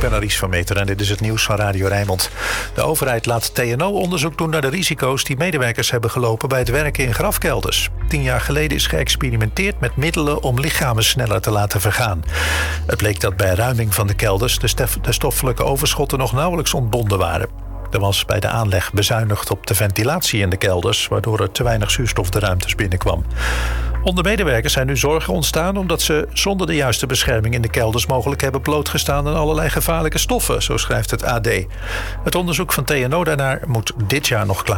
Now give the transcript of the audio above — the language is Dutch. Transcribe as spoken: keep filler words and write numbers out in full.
ben Aries van Meter en dit is het nieuws van Radio Rijnmond. De overheid laat T N O onderzoek doen naar de risico's die medewerkers hebben gelopen bij het werken in grafkelders. Tien jaar geleden is geëxperimenteerd met middelen om lichamen sneller te laten vergaan. Het bleek dat bij ruiming van de kelders de, stef- de stoffelijke overschotten nog nauwelijks ontbonden waren. Er was bij de aanleg bezuinigd op de ventilatie in de kelders, waardoor er te weinig zuurstof de ruimtes binnenkwam. Onder medewerkers zijn nu zorgen ontstaan omdat ze zonder de juiste bescherming in de kelders mogelijk hebben blootgestaan aan allerlei gevaarlijke stoffen, zo schrijft het A D. Het onderzoek van T N O daarnaar moet dit jaar nog klaar.